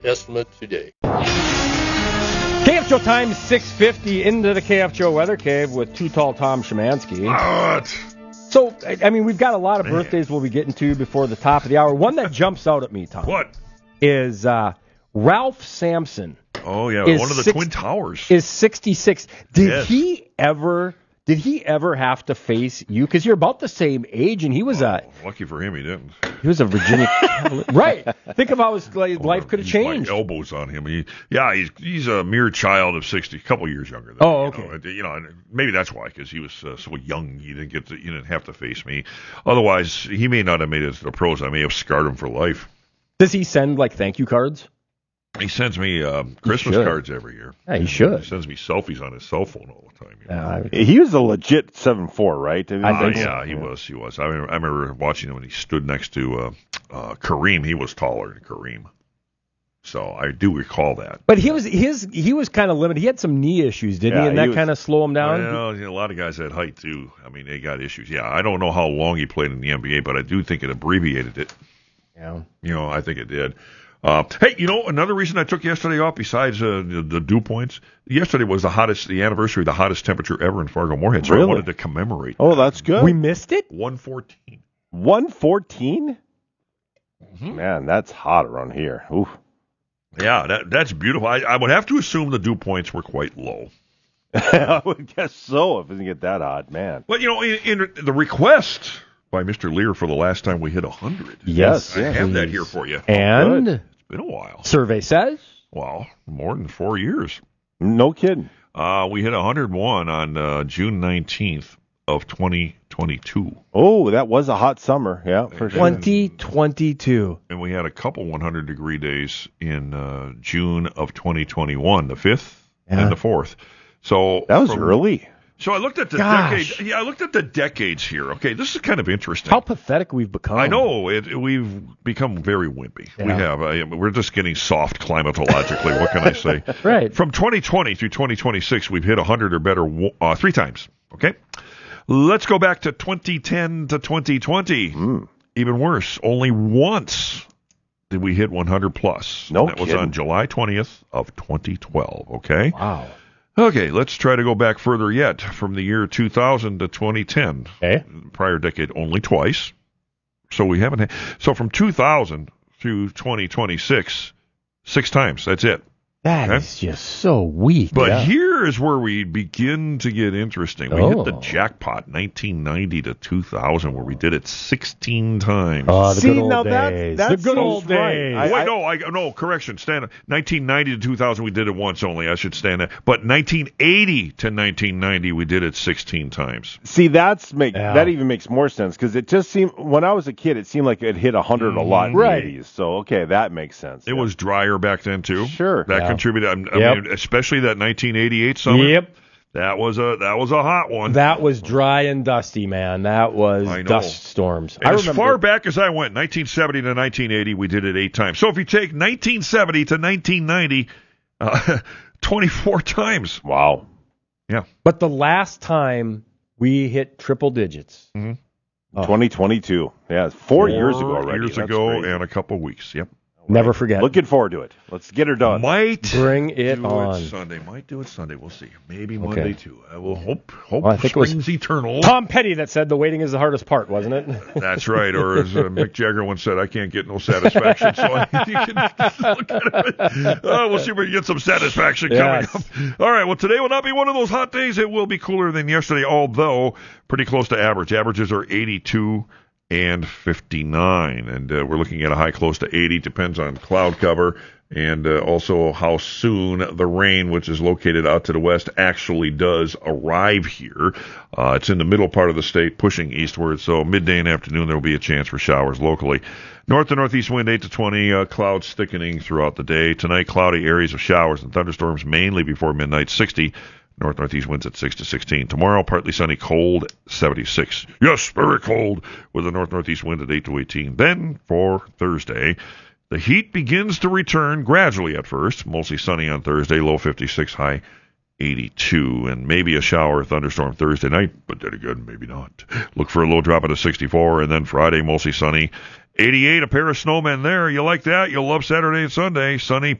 estimate today. KF Show time, 6:50 into the KF Show Weather Cave with Too Tall Tom Szymanski. What? So, I mean, we've got a lot of birthdays we'll be getting to before the top of the hour. One that jumps out at me, Tom. What? Is Ralph Sampson. Oh, yeah, one of the Twin Towers. Is 66. Did he ever have to face you? Because you're about the same age, and he was lucky for him, he didn't. He was a Virginia right. Think of how his life could have changed. My elbows on him. He's a mere child of 60, a couple years younger than me. Oh, okay. Maybe that's why, because he was so young. He didn't have to face me. Otherwise, he may not have made it to the pros. I may have scarred him for life. Does he send thank you cards? He sends me Christmas cards every year. Yeah, he should. He sends me selfies on his cell phone all the time. He was a legit 7'4", right? He was. I remember watching him when he stood next to Kareem. He was taller than Kareem. So I do recall that. But he was kind of limited. He had some knee issues, didn't he? And that kind of slow him down? Well, a lot of guys had height, too. I mean, they got issues. Yeah, I don't know how long he played in the NBA, but I do think it abbreviated it. Yeah. I think it did. Hey, another reason I took yesterday off besides the dew points, yesterday was the anniversary of the hottest temperature ever in Fargo-Moorhead, so I wanted to commemorate. Oh, that's good. We missed it? 114. 114? Mm-hmm. Man, that's hot around here. Oof. Yeah, that's beautiful. I would have to assume the dew points were quite low. I would guess so if it didn't get that hot, man. But, in the request by Mr. Lear for the last time we hit 100. Yes. I have that here for you. And it's been a while. Survey says? Well, more than 4 years. No kidding. We hit 101 on June 19th of 2022. Oh, that was a hot summer. Yeah, for sure. 2022. And we had a couple 100-degree days in June of 2021, the 5th and the 4th. So that was early. So I looked at the decades. Yeah, I looked at the decades here. Okay, this is kind of interesting. How pathetic we've become. I know we've become very wimpy. Yeah. We have. We're just getting soft climatologically. What can I say? Right. From 2020 through 2026, we've hit 100 or better 3 times. Okay. Let's go back to 2010 to 2020. Even worse. Only once did we hit 100 plus. No, that was on July 20th of 2012. Okay. Wow. Okay, let's try to go back further yet. From the year 2000 to 2010, prior decade, only twice. So we haven't. So from 2000 through 2026, 6 times. That's it. That is just so weak. But here is where we begin to get interesting. We hit the jackpot 1990 to 2000, where we did it 16 times. Oh, the good old days. That's the good old days. No, correction. Stand up. 1990 to 2000, we did it once only. I should stand up. But 1980 to 1990, we did it 16 times. See, that even makes more sense, because it just seemed, when I was a kid, it seemed like it hit 100 a lot in the 80s. So, okay, that makes sense. It was drier back then, too. Sure. That contributed. I mean, especially that 1988 summer. Yep. That was a hot one. That was dry and dusty, man. That was dust storms. And as far back as I went, 1970 to 1980, we did it 8 times. So if you take 1970 to 1990, 24 times. Wow. Yeah. But the last time we hit triple digits. 2022. Yeah, 4 years ago already. 4 years ago and a couple of weeks. Yep. Never forget. Looking forward to it. Let's get her done. Might bring it on Sunday. Might do it Sunday. We'll see. Maybe Monday too. I will hope. I think spring's it was eternal. Tom Petty that said the waiting is the hardest part, wasn't it? That's right. Or as Mick Jagger once said, I can't get no satisfaction. So you can look at it. We'll see if we can get some satisfaction coming up. All right. Well, today will not be one of those hot days. It will be cooler than yesterday, although pretty close to average. Averages are 82 and 59, and we're looking at a high close to 80. Depends on cloud cover and also how soon the rain, which is located out to the west, actually does arrive here. It's in the middle part of the state, pushing eastward, so midday and afternoon there will be a chance for showers locally. North to northeast wind 8 to 20, clouds thickening throughout the day. Tonight, cloudy areas of showers and thunderstorms mainly before midnight, 60. North-northeast winds at 6 to 16. Tomorrow, partly sunny, cold, 76. Yes, very cold, with a north-northeast wind at 8 to 18. Then, for Thursday, the heat begins to return gradually at first. Mostly sunny on Thursday, low 56, high 82. And maybe a shower or thunderstorm Thursday night, but then again, maybe not. Look for a low drop at a 64. And then Friday, mostly sunny 88, a pair of snowmen there. You like that? You'll love Saturday and Sunday. Sunny,